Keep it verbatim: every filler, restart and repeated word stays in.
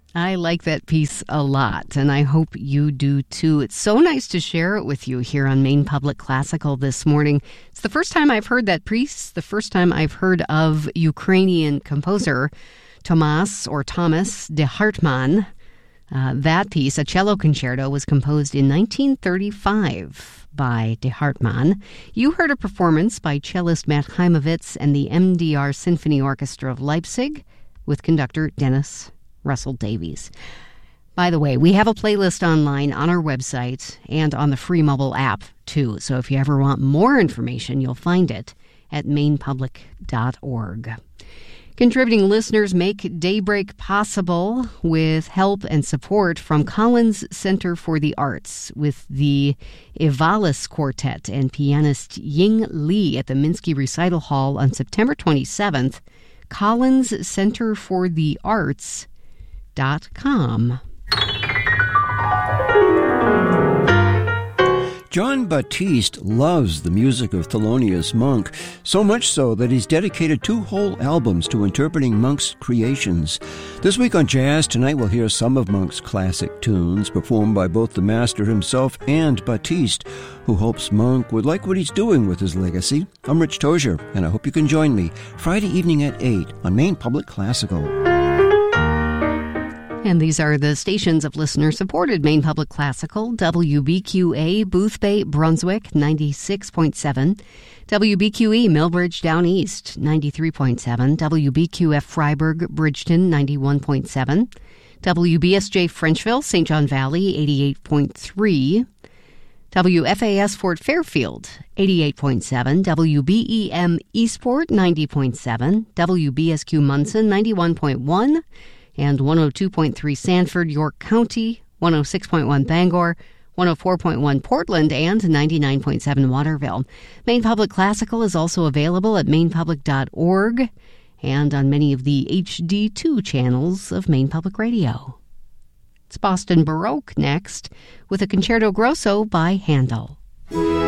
I like that piece a lot, and I hope you do too. It's so nice to share it with you here on Maine Public Classical this morning. It's the first time I've heard that piece, the first time I've heard of Ukrainian composer Tomas or Thomas de Hartmann. Uh, that piece, a cello concerto, was composed in nineteen thirty-five by de Hartmann. You heard a performance by cellist Matt Heimovitz and the M D R Symphony Orchestra of Leipzig with conductor Dennis Russell Davies. By the way, we have a playlist online on our website and on the free mobile app, too. So if you ever want more information, you'll find it at maine public dot org. Contributing listeners make Daybreak possible with help and support from Collins Center for the Arts with the Evalis Quartet and pianist Ying Li at the Minsky Recital Hall on September twenty-seventh. Collins Center for the Arts dot com. Jon Batiste loves the music of Thelonious Monk, so much so that he's dedicated two whole albums to interpreting Monk's creations. This week on Jazz Tonight, we'll hear some of Monk's classic tunes performed by both the master himself and Batiste, who hopes Monk would like what he's doing with his legacy. I'm Rich Tozier, and I hope you can join me Friday evening at eight on Maine Public Classical. And these are the stations of listener-supported Maine Public Classical: W B Q A, Boothbay, Brunswick, ninety-six point seven; W B Q E, Millbridge, Down East, ninety-three point seven; W B Q F, Freiburg, Bridgeton, ninety-one point seven; W B S J, Frenchville, Saint John Valley, eighty-eight point three; W F A S, Fort Fairfield, eighty-eight point seven; W B E M, Eastport, ninety point seven; W B S Q, Munson, ninety-one point one; and one oh two point three Sanford, York County, one oh six point one Bangor, one oh four point one Portland, and ninety-nine point seven Waterville. Maine Public Classical is also available at maine public dot org and on many of the H D two channels of Maine Public Radio. It's Boston Baroque next with a Concerto Grosso by Handel.